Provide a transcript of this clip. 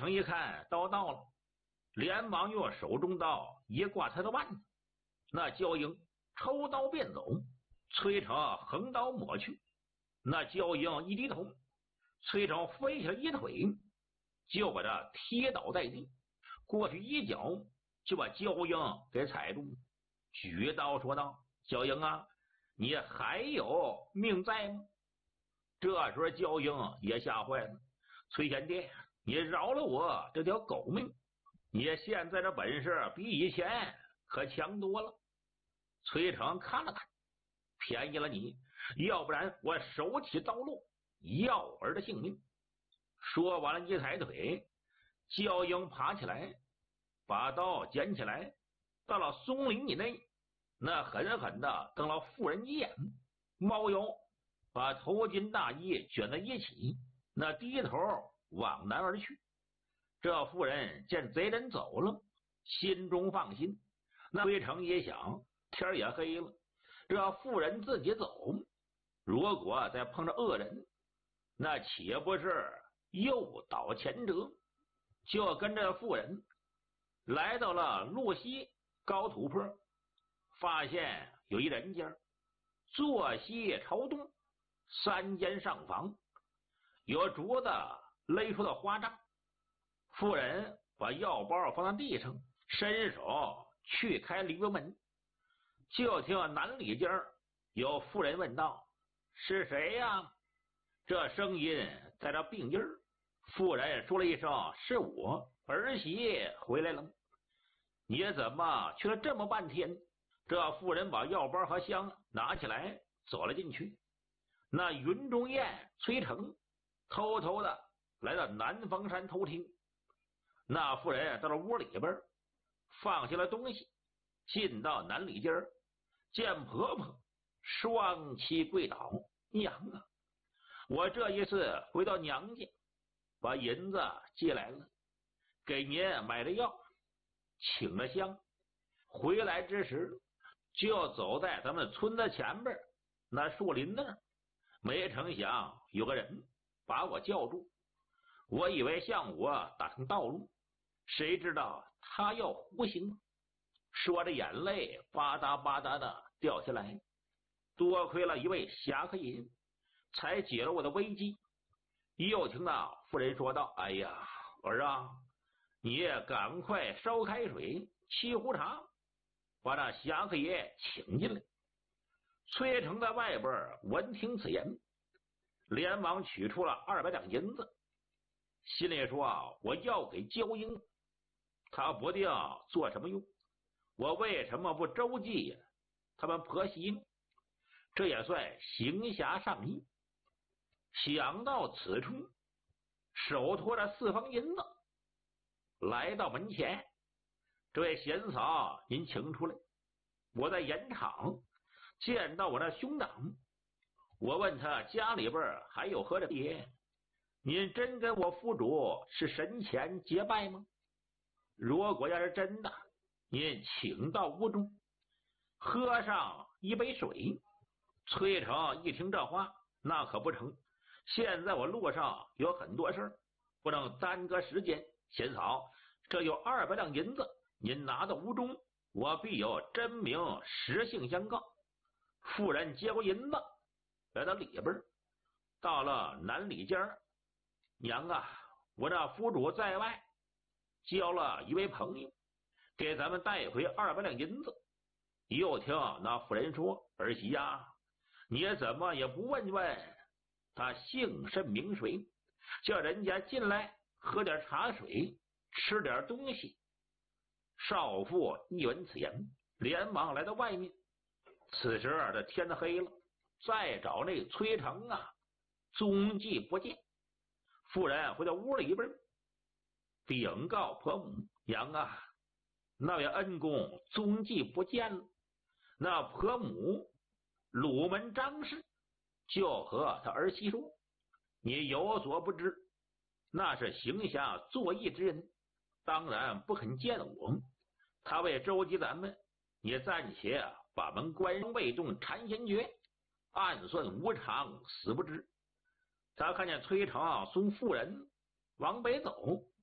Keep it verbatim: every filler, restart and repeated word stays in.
成一看刀到了，连忙用手中刀一挂他的腕子，那焦英抽刀便走，崔成横刀抹去，那焦英一低头，崔成飞起来一腿，就把他踢倒在地，过去一脚就把焦英给踩住，举刀说道：“焦英啊，你还有命在吗？”这时候焦英也吓坏了，崔贤弟，你饶了我这条狗命，你现在的本事比以前可强多了。崔成看了看，便宜了你，要不然我手起刀落，要儿的性命。说完了，一抬腿，焦英爬起来，把刀捡起来，到了松林以内，那狠狠的瞪了妇人一眼，猫腰把头巾大衣卷在一起，那低头往南而去。这妇人见贼人走了，心中放心。那崔成也想，天也黑了，这妇人自己走，如果再碰着恶人，那岂不是诱导前折？就跟着妇人来到了路西高土坡，发现有一人家，坐西朝东，三间上房，有竹子勒出的花帐。妇人把药包放在地上，伸手去开篱笆门，就听南里间有妇人问道：“是谁呀？”这声音在这病音儿，妇人说了一声：“是我儿媳回来了。”你怎么去了这么半天？这妇人把药包和香拿起来走了进去。那云中燕崔成偷偷的来到南方山偷听。那妇人到了屋里边，放下了东西，进到南里间，见婆婆双膝跪倒：“娘啊，我这一次回到娘家，把银子借来了，给您买了药，请了香，回来之时就走在咱们村子前边那树林那儿，没成想有个人把我叫住，我以为向我打通道路，谁知道他要胡行。”说着眼泪吧嗒吧嗒的掉下来，多亏了一位侠客爷才解了我的危机。又听到妇人说道：“哎呀，儿啊，你也赶快烧开水沏壶茶，把那侠客爷请进来。”崔成在外边闻听此言，连忙取出了二百两银子，心里说：“啊，我要给焦英，他不定做什么用，我为什么不周济他们婆媳呢？这也算行侠仗义。”想到此处，手托着四方银子来到门前：“这位贤嫂，您请出来，我在盐场见到我那兄长，我问他家里边还有何人爷，您真跟我夫主是神前结拜吗？如果要是真的，您请到屋中喝上一杯水。”崔成一听这话，那可不成，现在我路上有很多事儿，不能耽搁时间。贤嫂，这有二百两银子，您拿到屋中，我必有真名实姓相告。妇人接过银子，来到里边，到了南里间：“娘啊，我那夫主在外交了一位朋友，给咱们带回二百两银子。”又听那妇人说：“儿媳呀，你怎么也不问问他姓甚名谁，叫人家进来喝点茶水，吃点东西。”少妇一闻此言，连忙来到外面。此时这天黑了，再找那崔成啊，踪迹不见。妇人回到屋里边，禀告婆母：“娘啊，那位恩公踪迹不见了。”那婆母鲁门张氏就和他儿媳说：“你有所不知，那是行侠作义之人，当然不肯见我。他为周济咱们，你暂且把门关未动禅仙诀，暗算无常，死不知。”他看见崔成送妇人往北走，